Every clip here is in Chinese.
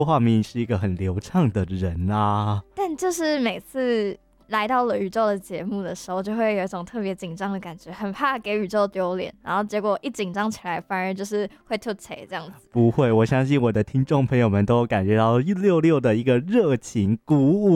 说话明明是一个很流畅的人啊。 但就是每次来到了宇宙的节目的时候，就会有一种特别紧张的感觉，很怕给宇宙丢脸，然后结果一紧张起来，反而就是会吐槽这样子。 不会，我相信我的听众朋友们都感觉到六六的一个热情鼓舞。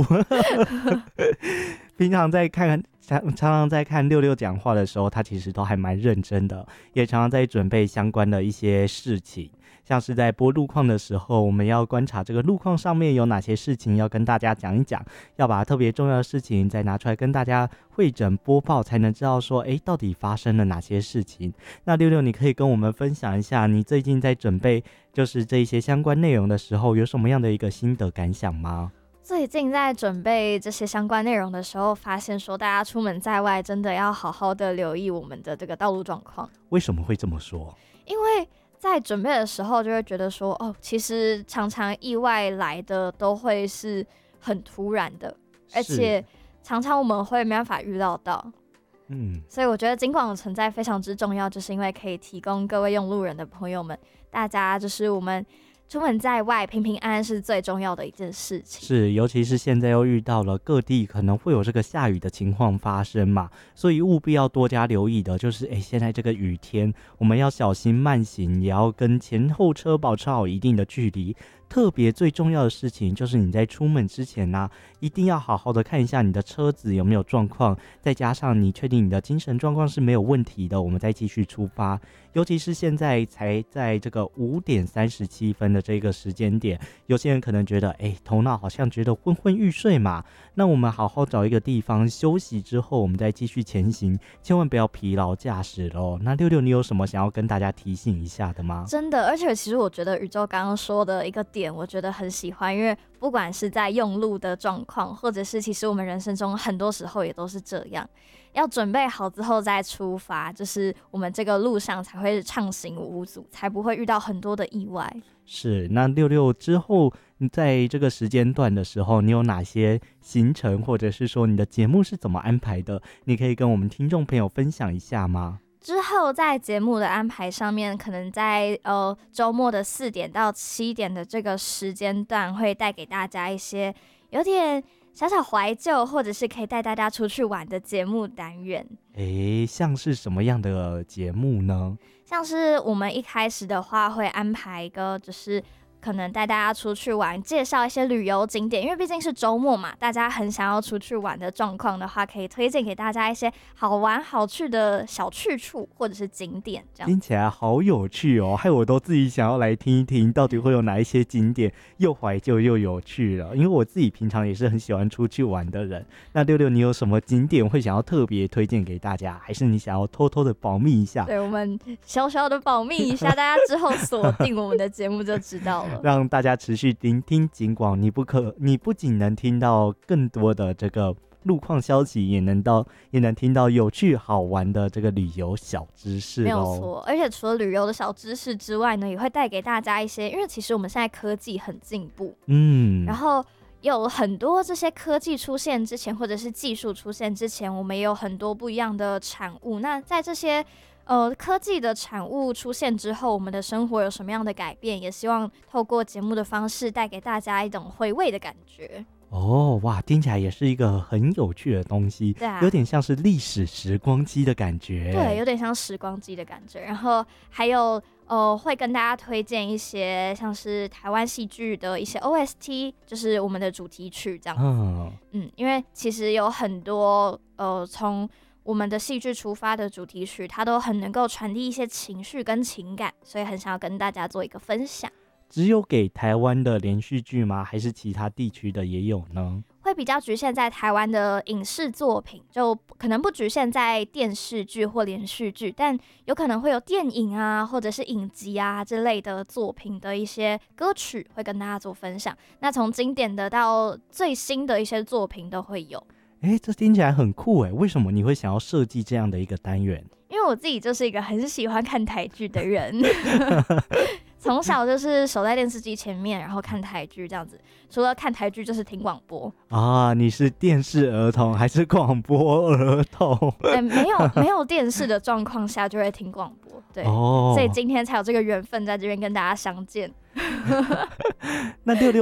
平常常常在看六六讲话的时候，他其实都还蛮认真的，也常常在准备相关的一些事情。像是在播路况的时候，我们要观察这个路况上面有哪些事情要跟大家讲一讲，要把特别重要的事情再拿出来跟大家汇整播报，才能知道说到底发生了哪些事情。那六六，你可以跟我们分享一下你最近在准备就是这一些相关内容的时候有什么样的一个心得感想吗？ 最近在准备这些相关内容的时候，发现说大家出门在外真的要好好的留意我们的这个道路状况。 为什么会这么说？ 因为在准备的时候就会觉得说，其实常常意外来的都会是很突然的，而且常常我们会没办法预料到。所以我觉得警广的存在非常之重要，就是因为可以提供各位用路人的朋友们，大家就是我们出门在外平平安安是最重要的一件事情。 是，尤其是现在又遇到了各地可能会有这个下雨的情况发生嘛，所以务必要多加留意的就是现在这个雨天我们要小心慢行，也要跟前后车保持好一定的距离。特别最重要的事情就是你在出门之前一定要好好的看一下你的车子有没有状况，再加上你确定你的精神状况是没有问题的，我们再继续出发。尤其是现在才在这个5点37分的这个时间点，有些人可能觉得头脑好像觉得昏昏欲睡嘛，那我们好好找一个地方休息之后，我们再继续前行，千万不要疲劳驾驶咯。那六六，你有什么想要跟大家提醒一下的吗？ 真的，而且其实我觉得宇宙刚刚说的一个点我觉得很喜欢，因为不管是在用路的状况，或者是其实我们人生中很多时候也都是这样，要准备好之后再出发，就是我们这个路上才会畅行无阻，才不会遇到很多的意外。 是，那六六之后你在这个时间段的时候，你有哪些行程，或者是说你的节目是怎么安排的？你可以跟我们听众朋友分享一下吗？ 之后在节目的安排上面，可能在周末的4点到7点的这个时间段，会带给大家一些有点小小怀旧，或者是可以带大家出去玩的节目单元。 像是什么样的节目呢？ 像是我们一开始的话会安排一个就是可能带大家出去玩，介绍一些旅游景点，因为毕竟是周末嘛，大家很想要出去玩的状况的话，可以推荐给大家一些好玩好去的小去处或者是景点，这样听起来好有趣哦，害我都自己想要来听一听，到底会有哪一些景点又怀旧又有趣了。因为我自己平常也是很喜欢出去玩的人。那六六，你有什么景点会想要特别推荐给大家，还是你想要偷偷的保密一下？ 对，我们小小的保密一下，大家之后锁定我们的节目就知道了。 让大家持续聆听警广，你不仅能听到更多的这个路况消息，也能听到有趣好玩的这个旅游小知识咯。 没有错，而且除了旅游的小知识之外呢，也会带给大家一些，因为其实我们现在科技很进步，然后有很多这些科技出现之前，或者是技术出现之前，我们也有很多不一样的产物。那在这些科技的产物出现之后，我们的生活有什么样的改变？也希望透过节目的方式带给大家一种回味的感觉。 哇，听起来也是一个很有趣的东西， 对啊， 有点像是历史时光机的感觉。 对，有点像时光机的感觉。然后还有会跟大家推荐一些像是台湾戏剧的一些 OST， 就是我们的主题曲这样子。因为其实有很多从我们的戏剧出发的主题曲，它都很能够传递一些情绪跟情感，所以很想要跟大家做一个分享。 只有给台湾的连续剧吗？还是其他地区的也有呢？ 会比较局限在台湾的影视作品，就可能不局限在电视剧或连续剧，但有可能会有电影啊，或者是影集啊之类的作品的一些歌曲会跟大家做分享。那从经典的到最新的一些作品都会有。 这听起来很酷耶，为什么你会想要设计这样的一个单元？ 因为我自己就是一个很喜欢看台剧的人从小就是守在电视机前面，然后看台剧这样子。除了看台剧，就是听广播啊。你是电视儿童还是广播儿童？ 没有电视的状况下就会听广播，对，所以今天才有这个缘分在这边跟大家相见。 那六六